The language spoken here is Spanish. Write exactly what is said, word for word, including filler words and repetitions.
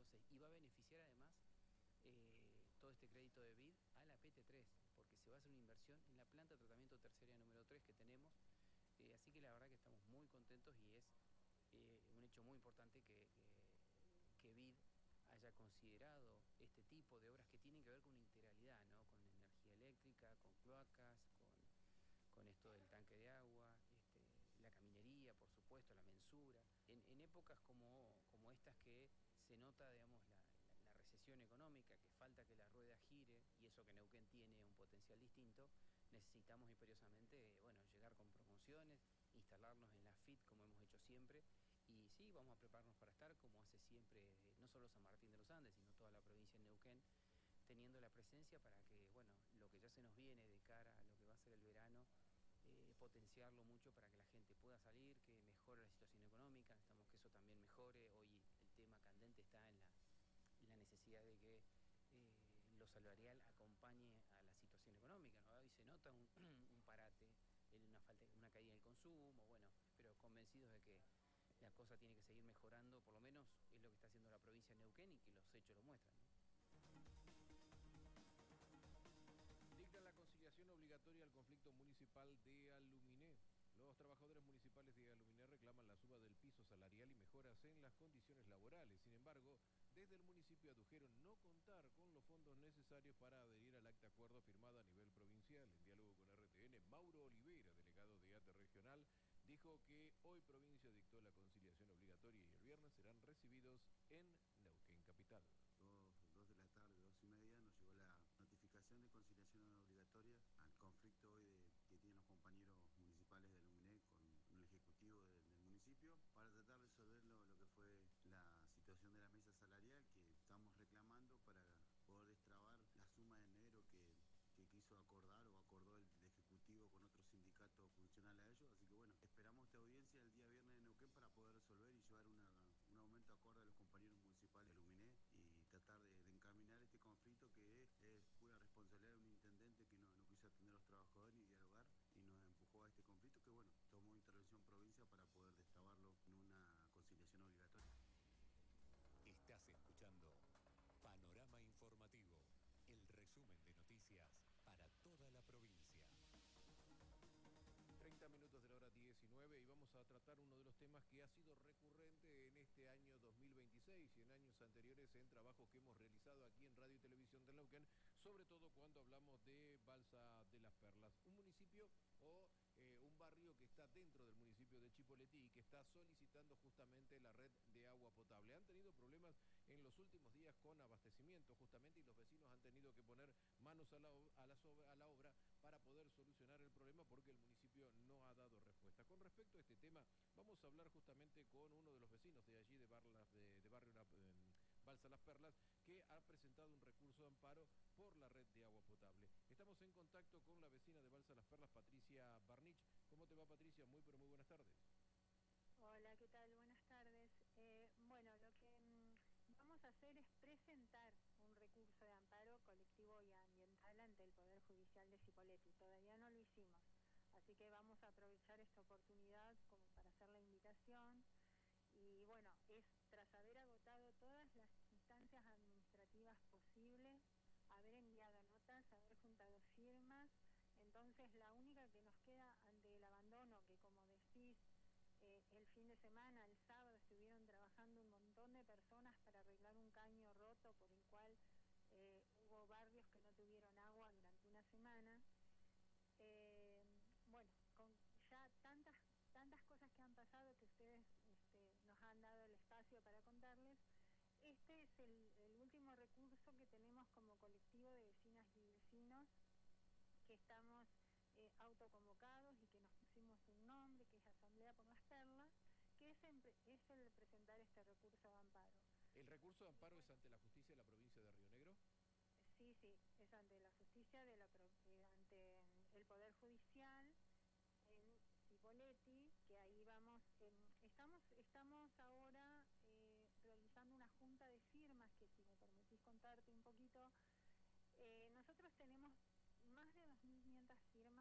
Entonces iba a beneficiar además eh, todo este crédito de B I D a la P T tres, porque se va a hacer una inversión en la planta de tratamiento terciaria número tres que tenemos. Eh, así que la verdad que estamos muy contentos y es eh, un hecho muy importante que, que, que B I D haya considerado este tipo de obras que tienen que ver con una integralidad, ¿no? Con energía eléctrica, con cloacas, con, con esto del tanque de agua, este, la caminería, por supuesto, la mensura. En, en épocas como, como estas que se nota, digamos, la, la, la recesión económica, que falta que la rueda gire, y eso que Neuquén tiene un potencial distinto, necesitamos imperiosamente, bueno, llegar con promociones, instalarnos en la F I T como hemos hecho siempre. Y sí, vamos a prepararnos para estar, como hace siempre, no solo San Martín de los Andes, sino toda la provincia de Neuquén, teniendo la presencia para que, bueno, lo que ya se nos viene de cara a lo que va a ser el verano, eh, potenciarlo mucho para que la gente pueda salir, que mejore la situación económica. Necesitamos que eso también mejore. Hoy el tema candente está en la, en la necesidad de que eh, lo salarial acompañe a la situación económica, ¿no? Hoy se nota un, un parate, una, falta, una caída del consumo, bueno, pero convencidos de que la cosa tiene que seguir mejorando, por lo menos es lo que está haciendo la provincia de Neuquén y que los hechos lo muestran, ¿no? Dicta la conciliación obligatoria al conflicto municipal de Aluminé. Los trabajadores municipales de Aluminé reclaman la suba del piso salarial y mejoras en las condiciones laborales. Sin embargo, desde el municipio adujeron no contar con los fondos necesarios para adherir al acta acuerdo firmado a nivel provincial. En diálogo con R T N, Mauro Oliveira, delegado de ATE regional, dijo que hoy provincia dictó la conciliación obligatoria y el viernes serán recibidos en Neuquén capital. Dos, dos de la tarde, dos y media, nos llegó la notificación de conciliación obligatoria al conflicto hoy de, que tienen los compañeros municipales de Aluminé con el ejecutivo de, del municipio para tratar de resolver lo, lo que fue la situación de la mesa salarial que estamos reclamando para poder destrabar la suma de enero que que quiso acordar o acordó el, el Ejecutivo con otro sindicato funcional a ellos. Así que bueno, esperamos esta audiencia el día viernes en Neuquén para poder resolver y llevar una, un aumento acorde a los compañeros municipales de Luminé y tratar de, de encaminar este conflicto que es, es pura responsabilidad de un intendente que no, no quiso atender a los trabajadores ni dialogar y nos empujó a este conflicto que bueno, tomó intervención provincia para poder destrabarlo en una conciliación obligatoria. Estás escuchando Panorama Informativo, el resumen de noticias para toda la provincia. treinta minutos de la hora diecinueve y vamos a tratar uno de los temas que ha sido recurrente en este año dos mil veintiséis y en años anteriores en trabajos que hemos realizado aquí en Radio y Televisión de Neuquén, sobre todo cuando hablamos de Balsa de las Perlas, un municipio o eh, un barrio que está dentro del municipio de Chipoleti y que está solicitando justamente la red de agua potable. Han tenido problemas en los últimos días con abastecimiento justamente y los vecinos han tenido que poner manos a la, a la, a la obra para poder solucionar el problema porque el municipio no ha dado respuesta. Con respecto a este tema, vamos a hablar justamente con uno de los vecinos de allí, de, Barlas, de, de Barrio eh, Balsa Las Perlas, que ha presentado un recurso de amparo por la red de agua potable. Estamos en contacto con la vecina de Balsa Las Perlas, Patricia Barnich. ¿Cómo te va, Patricia? Muy, pero muy buenas tardes. Hola, ¿qué tal? Buenas tardes. Eh, bueno, lo que mmm, vamos a hacer es presentar un recurso de amparo colectivo y ambiental ante el Poder Judicial de Cipolletti. Todavía no lo hicimos. Así que vamos a aprovechar esta oportunidad como para hacer la invitación y bueno, es tras haber agotado todas las instancias administrativas posibles, haber enviado notas, haber juntado firmas, entonces la única que nos queda ante el abandono, que como decís, eh, el fin de semana, el sábado, estuvieron trabajando un montón de personas para arreglar un caño roto por el cual eh, hubo barrios que no tuvieron agua durante una semana. Eh, bueno, con ya tantas tantas cosas que han pasado que ustedes este, nos han dado el espacio para contarles, este es el, el último recurso que tenemos como colectivo de vecinas y vecinos que estamos eh, autoconvocados y que nos pusimos un nombre, que es Asamblea por las Perlas, que es, en, es el presentar este recurso de amparo. ¿El recurso de amparo es ante la justicia de la provincia de Río Negro? Sí, sí, es ante la justicia, de la, eh, ante el Poder Judicial en Cipolletti, que ahí vamos, eh, estamos estamos ahora eh, realizando una junta de firmas, que si me permitís contarte un poquito, eh, nosotros tenemos más de dos mil quinientas firmas